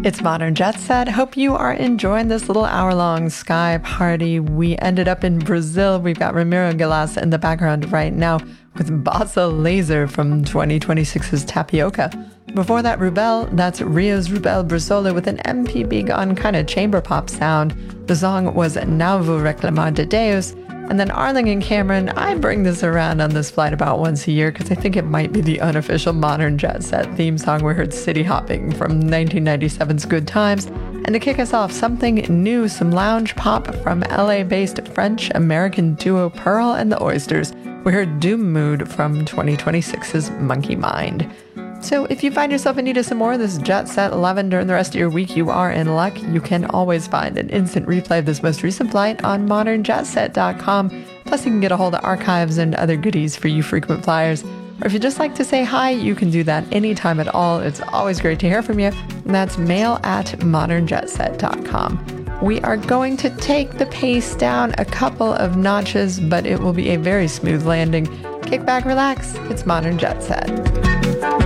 It's Modern Jet Set. Hope you are enjoying this little hour-long sky party. We ended up in Brazil. We've got Ramiro Galassa in the background right now with Bossa Laser from 2026's Tapioca. Before that, Rubel, that's Rio's Rubel Brizola with an MPB gone kind of chamber pop sound. The song was Não Vou Reclamar de Deus. And then Arling and Cameron, I bring this around on this flight about once a year because I think it might be the unofficial Modern Jet Set theme song. We heard City Hopping from 1997's Good Times. And to kick us off, something new, some lounge pop from LA-based French-American duo Pearl and the Oysters. We heard Doom Mood from 2026's Monkey Mind. So if you find yourself in need of some more of this Jet Set 11 during the rest of your week, you are in luck. You can always find an instant replay of this most recent flight on modernjetset.com. Plus, you can get a hold of archives and other goodies for you frequent flyers. Or if you'd just like to say hi, you can do that anytime at all. It's always great to hear from you. And that's mail@modernjetset.com. We are going to take the pace down a couple of notches, but it will be a very smooth landing. Kick back, relax. It's Modern Jet Set.